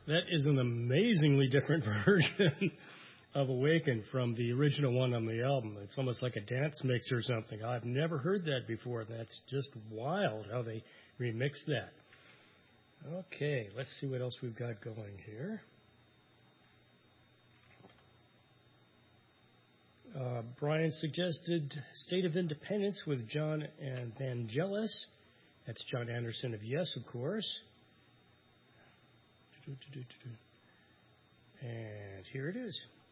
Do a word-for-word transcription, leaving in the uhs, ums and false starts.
That is an amazingly different version of Awaken from the original one on the album. It's almost like a dance mix or something. I've never heard that before. That's just wild how they remix that. Okay, let's see what else we've got going here. Uh, Brian suggested State of Independence with John and Vangelis. That's John Anderson of Yes, of course. And here it is.